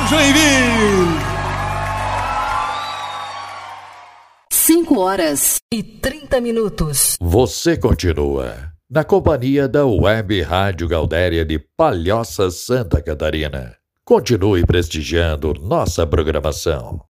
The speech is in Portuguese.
Joinville. 5h30. Você continua na companhia da Web Rádio Gaudéria de Palhoça, Santa Catarina. Continue prestigiando nossa programação.